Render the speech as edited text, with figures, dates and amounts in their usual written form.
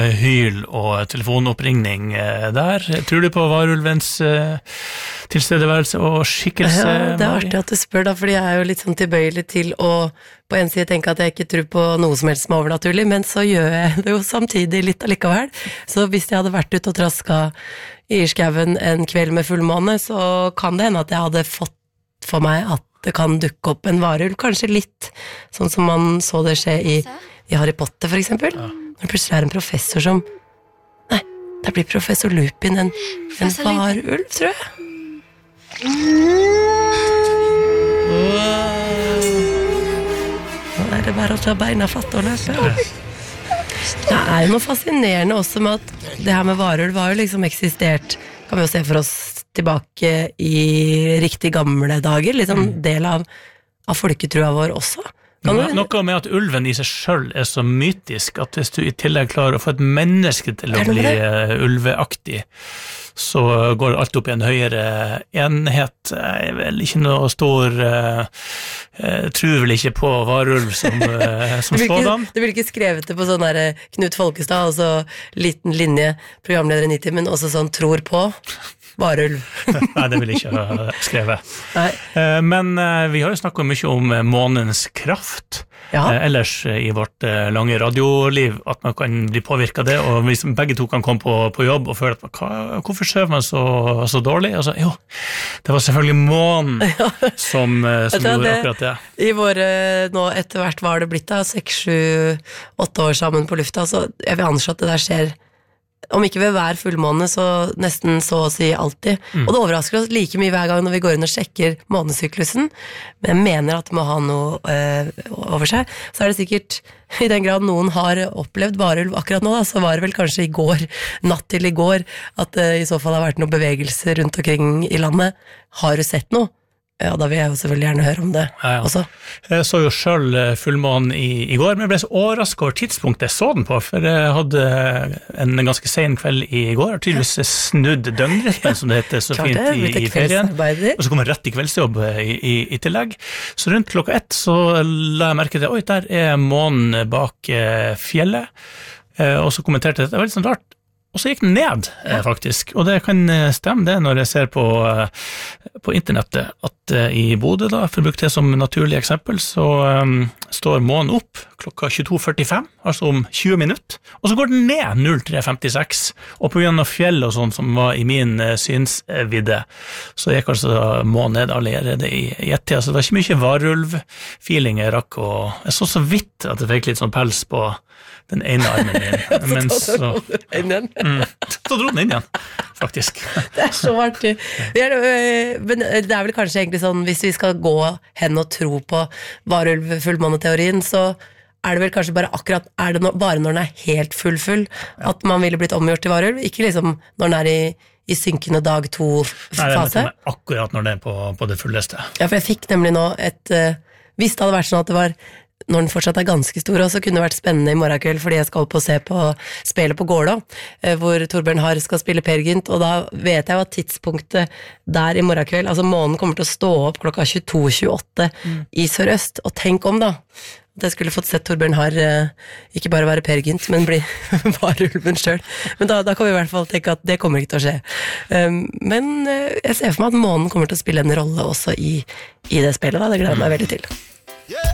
hyl og telefonoppringning der. Tror du på varulvens tilstedeværelse og skikkelse? Ja, det artig at du spør da, fordi jeg jo litt sånn tilbøyelig til å på en side tenke at jeg ikke tror på noe som helst som er overnaturlig, men så gjør jeg det jo samtidig litt allikevel. Så hvis jeg hadde vært ute og trasket i skauen en kveld med fullmåne, så kan det hende at jeg hadde fått for meg at det kan dukke opp en varulv, kanskje litt sånn som man så det skje i Harry Potter for eksempel. Når det plutselig en professor som Nei, det blir professor Lupin en varulv, tror jeg. Nå det bare å ta beina fatt og løpe. Det jo noe fascinerende også med at det her med varulv har jo liksom eksistert, kan vi jo se for oss tilbake i riktig gamle dager, litt sånn del av folketrua vår også. Noe med at ulven i seg selv så mytisk at hvis du i tillegg klarer å få et menneske til å bli ulveaktig, så går alt opp i en høyere enhet. Jeg vel ikke noe stor tror vel ikke på varulv som sådan. Du vil ikke skrevet det på sånn der Knut Folkestad, og så liten linje programleder i 90, men også sånn tror på varulv. Nei, det vil jeg ikke ha skrevet. Men vi har jo snakket mye om månens kraft ellers i vårt lange radioliv, at man kan bli påvirket av det, og hvis begge to kan komme på jobb og føle at hvorfor sover man så dårlig? Altså, jo, det var selvfølgelig månen som gjorde akkurat det. I våre, nå etter hvert var det blitt 6, 7, 8 år sammen på lufta, så jeg vil anslå at det der skjer om ikke ved hver fullmåne, så nesten så å si alltid. Og det overrasker oss like mye hver gang når vi går inn og sjekker månesyklusen, men jeg mener at det må ha noe over seg. Så det sikkert, i den grad noen har opplevd varulv akkurat nå, da, så var det vel kanskje i går, natt til i går, at det i så fall har vært noen bevegelser rundt omkring i landet. Har du sett noe? Ja, da vil jeg jo selvfølgelig gjerne høre om det også. Jeg så jo selv fullmånen i går, men jeg ble så overrasket over tidspunktet jeg så den på, for jeg hadde en ganske sen kveld i går, og tydeligvis snudd døgnrytmen, som det heter så fint i ferien, og så kom jeg rett i kveldsjobb i tillegg. Så rundt klokka 1 så la jeg merke til, oi, der månen bak fjellet, og så kommenterte jeg, det var litt sånn rart, og så gikk den ned, faktisk, og det kan stemme det når jeg ser på internettet, at i Bodø da, for å bruke det som naturlig eksempel, så står månen opp klokka 22.45, altså om 20 minutter, og så går den ned 03.56, og på grunn av fjell og sånn som var i min synsvidde, så gikk altså månen ned allerede i ett-tida, så det var ikke mye varulv-feeling jeg rakk, og jeg så vidt at jeg fikk litt sånn pels på den ene armen min, men så dro den inn igjen, faktisk. Det så artig. Men det vel kanskje egentlig sånn, hvis vi skal gå hen og tro på varulv-fullmåneteorien, så det vel kanskje bare akkurat, det bare når den helt full, at man ville blitt omgjort til varulv, ikke liksom når den i synkende dag 2-fase. Nei, det akkurat når den på det fulleste. Ja, for jeg fikk nemlig nå hvis det hadde vært sånn at det var når den fortsatt ganske stor, og så kunne det vært spennende i morgen kveld, fordi jeg skal opp og se på spillet på Gålå, hvor Torbjørn Harr skal spille Per Gynt, og da vet jeg jo at tidspunktet der i morgen kveld, altså månen kommer til å stå opp klokka 22.28 i sørøst, og tenk om da, at jeg skulle fått sett Torbjørn Harr ikke bare være Per Gynt, men bli varulven selv. Men da kan vi i hvert fall tenke at det kommer ikke til å skje. Men jeg ser for meg at månen kommer til å spille en rolle også i det spillet da, det gleder jeg meg veldig til.